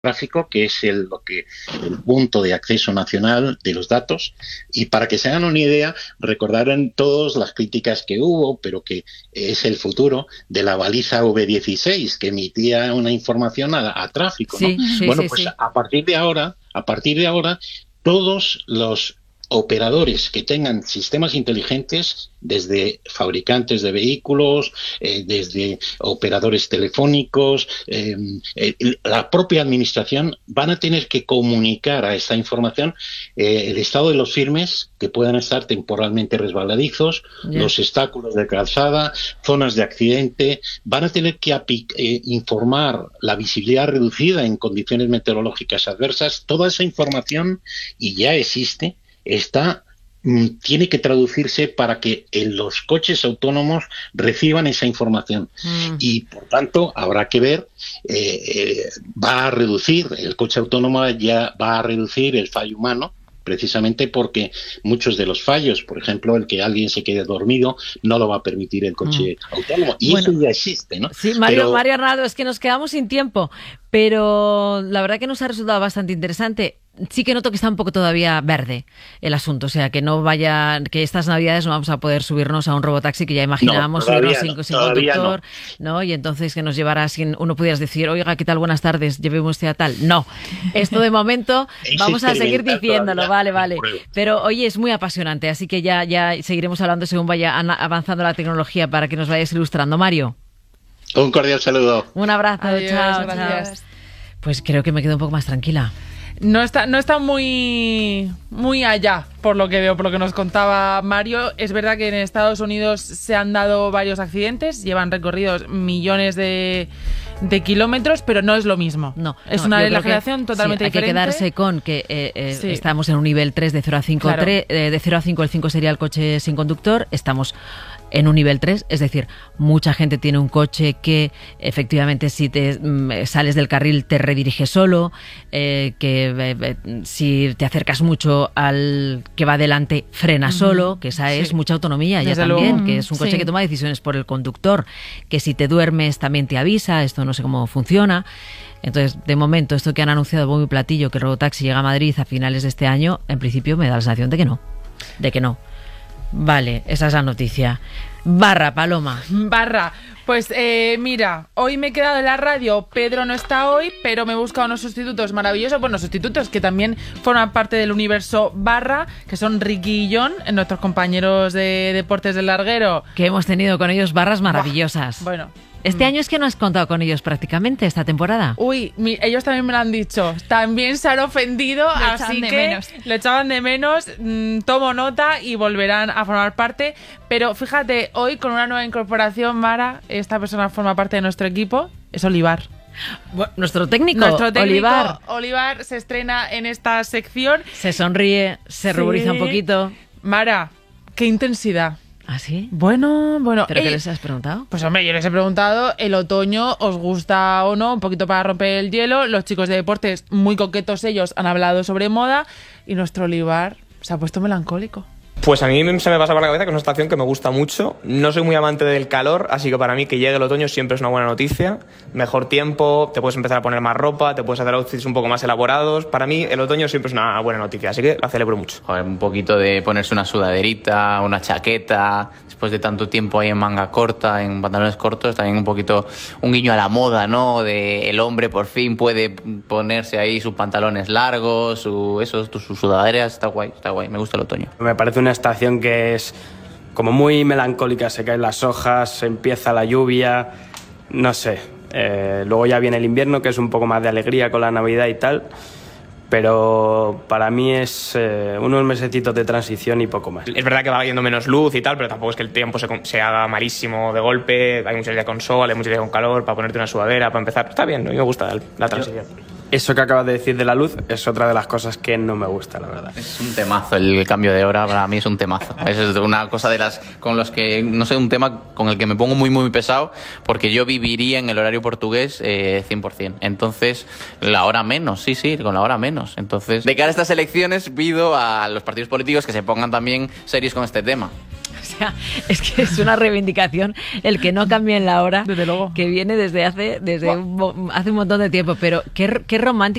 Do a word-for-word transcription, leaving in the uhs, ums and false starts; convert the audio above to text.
tráfico, que es el, lo que, el punto de acceso nacional de los datos. Y para que se hagan una idea, recordarán todas las críticas que hubo, pero que es el futuro de la baliza V dieciséis, que emitía una información a, a tráfico, ¿no? Sí, sí, bueno, sí, pues sí. a partir de ahora, a partir de ahora, todos los operadores que tengan sistemas inteligentes, desde fabricantes de vehículos, eh, desde operadores telefónicos, eh, eh, la propia administración, van a tener que comunicar a esta información eh, el estado de los firmes que puedan estar temporalmente resbaladizos, yeah. los obstáculos de calzada, zonas de accidente, van a tener que eh, informar la visibilidad reducida en condiciones meteorológicas adversas. Toda esa información, y ya existe, está tiene que traducirse para que en los coches autónomos reciban esa información mm. y por tanto habrá que ver eh, eh, va a reducir el coche autónomo ya va a reducir el fallo humano, precisamente porque muchos de los fallos, por ejemplo, el que alguien se quede dormido, no lo va a permitir el coche mm. autónomo. Y bueno, eso ya existe, ¿no? Sí, Mario, pero... Mario Arnaldo, es que nos quedamos sin tiempo, pero la verdad que nos ha resultado bastante interesante. Sí que noto que está un poco todavía verde el asunto, o sea, que no vaya, que estas navidades no vamos a poder subirnos a un robotaxi que ya imaginábamos, no, subirnos no, sin, sin conductor, no. ¿no? Y entonces que nos llevara sin, uno pudieras decir, oiga, ¿qué tal? Buenas tardes, llevemos usted a tal. No, esto de momento vamos a seguir diciéndolo, vale, vale. Pero oye, es muy apasionante, así que ya, ya seguiremos hablando según vaya avanzando la tecnología para que nos vayas ilustrando. Mario. Un cordial saludo. Un abrazo, Adiós, chao, gracias. chao. Pues creo que me quedo un poco más tranquila. No está, no está muy, muy allá, por lo que veo, por lo que nos contaba Mario. Es verdad que en Estados Unidos se han dado varios accidentes, llevan recorridos millones de, de kilómetros, pero no es lo mismo. No, es no, una yo legislación totalmente sí, diferente. Hay que quedarse con que eh, eh, sí. estamos en un nivel tres de cero a cinco. Claro. tres, eh, de cero a cinco, el cinco sería el coche sin conductor. Estamos en un nivel tres, es decir, mucha gente tiene un coche que efectivamente si te mm, sales del carril te redirige solo, eh, que eh, si te acercas mucho al que va delante frena uh-huh. solo, que esa es sí. mucha autonomía. Desde ya también, luego. Que es un coche sí. que toma decisiones por el conductor, que si te duermes también te avisa, esto no sé cómo funciona. Entonces, de momento, esto que han anunciado bombo y platillo, que el robotaxi llega a Madrid a finales de este año, en principio me da la sensación de que no, de que no. Vale, esa es la noticia. Barra, Paloma. Barra. Pues eh, mira, hoy me he quedado en la radio, Pedro no está hoy, pero me he buscado unos sustitutos maravillosos, bueno, sustitutos que también forman parte del universo Barra, que son Ricky y John, nuestros compañeros de Deportes del Larguero. Que hemos tenido con ellos barras maravillosas. Bueno. Este año es que no has contado con ellos prácticamente esta temporada. Uy, mi, ellos también me lo han dicho. También se han ofendido, lo así que menos. Lo echaban de menos. Mmm, tomo nota y volverán a formar parte. Pero fíjate, hoy con una nueva incorporación, Mara, esta persona forma parte de nuestro equipo, es Olivar. Bueno, nuestro técnico, nuestro técnico Olivar. Olivar se estrena en esta sección. Se sonríe, se sí. ruboriza un poquito. Mara, qué intensidad. ¿Ah, sí? Bueno, bueno. ¿Pero eh, qué les has preguntado? Pues hombre, yo les he preguntado, ¿el otoño os gusta o no? Un poquito para romper el hielo. Los chicos de deportes, muy coquetos ellos, han hablado sobre moda. Y nuestro Olivar se ha puesto melancólico. Pues a mí se me pasa por la cabeza que es una estación que me gusta mucho. No soy muy amante del calor, así que para mí que llegue el otoño siempre es una buena noticia. Mejor tiempo, te puedes empezar a poner más ropa, te puedes hacer outfits un poco más elaborados. Para mí el otoño siempre es una buena noticia, así que la celebro mucho. Joder, un poquito de ponerse una sudaderita, una chaqueta, después de tanto tiempo ahí en manga corta, en pantalones cortos, también un poquito un guiño a la moda, ¿no? De el hombre por fin puede ponerse ahí sus pantalones largos, su, eso, sus sudaderas, está guay, está guay, me gusta el otoño. Me parece una estación que es como muy melancólica, se caen las hojas, empieza la lluvia, no sé, eh, luego ya viene el invierno que es un poco más de alegría con la Navidad y tal, pero para mí es eh, unos mesecitos de transición y poco más. Es verdad que va yendo menos luz y tal, pero tampoco es que el tiempo se, se haga malísimo de golpe, hay muchos días con sol, hay muchos días con calor, para ponerte una sudadera, para empezar, está bien, a mí me gusta la, la transición. Yo... Eso que acabas de decir de la luz es otra de las cosas que no me gusta, la verdad. Es un temazo, el cambio de hora para mí es un temazo. Es una cosa de las con los que, no sé, un tema con el que me pongo muy, muy pesado, porque yo viviría en el horario portugués eh, cien por ciento. Entonces, la hora menos, sí, sí, con la hora menos. Entonces, de cara a estas elecciones, pido a los partidos políticos que se pongan también serios con este tema. sea, es que es una reivindicación el que no cambien la hora, desde luego, que viene desde hace desde un, hace un montón de tiempo, pero qué, qué romántico